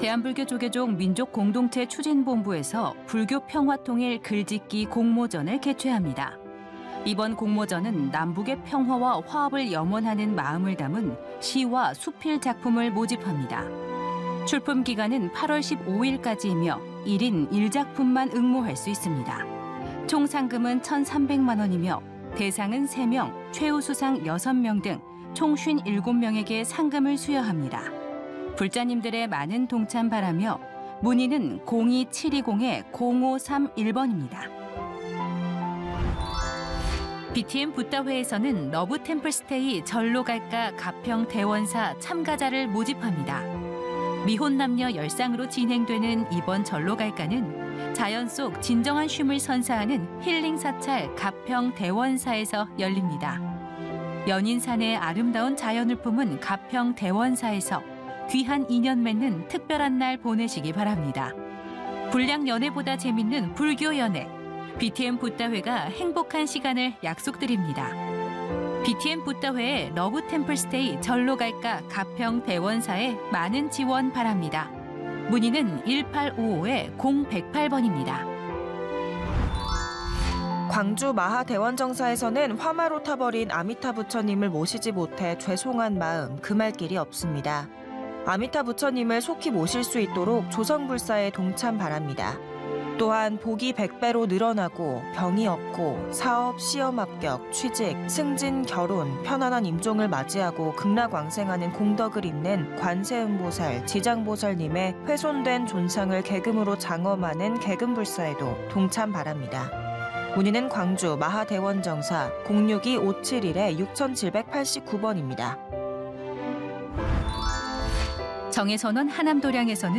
대한불교조계종 민족공동체 추진본부에서 불교 평화통일 글짓기 공모전을 개최합니다. 이번 공모전은 남북의 평화와 화합을 염원하는 마음을 담은 시와 수필 작품을 모집합니다. 출품 기간은 8월 15일까지이며 1인 1작품만 응모할 수 있습니다. 총 상금은 1,300만 원이며 대상은 3명, 최우수상 6명 등 총 57명에게 상금을 수여합니다. 불자님들의 많은 동참 바라며 문의는 02720-0531번입니다. BTM 붓다회에서는 러브 템플스테이 절로 갈까 가평 대원사 참가자를 모집합니다. 미혼 남녀 열상으로 진행되는 이번 절로 갈까는 자연 속 진정한 쉼을 선사하는 힐링 사찰 가평 대원사에서 열립니다. 연인산의 아름다운 자연을 품은 가평 대원사에서 귀한 인연 맺는 특별한 날 보내시기 바랍니다. 불량 연애보다 재밌는 불교 연애. BTM 붓다회가 행복한 시간을 약속드립니다. BTM 붓다회의 러브 템플스테이 절로 갈까 가평 대원사에 많은 지원 바랍니다. 문의는 1855-0108번입니다. 광주 마하대원정사에서는 화마로 타버린 아미타 부처님을 모시지 못해 죄송한 마음 금할 길이 없습니다. 아미타 부처님을 속히 모실 수 있도록 조성불사에 동참 바랍니다. 또한 복이 100배로 늘어나고 병이 없고 사업, 시험 합격, 취직, 승진, 결혼, 편안한 임종을 맞이하고 극락왕생하는 공덕을 잇는 관세음보살, 지장보살님의 훼손된 존상을 계금으로 장엄하는 계금불사에도 동참 바랍니다. 문의는 광주 마하대원정사 062-571-6789번입니다. 정의선원 하남도량에서는